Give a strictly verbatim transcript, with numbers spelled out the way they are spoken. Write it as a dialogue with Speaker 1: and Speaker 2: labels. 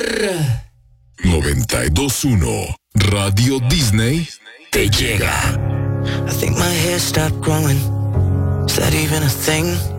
Speaker 1: noventa y dos punto uno Radio Disney te llega.
Speaker 2: I think my hair stopped growing. Is that even a thing?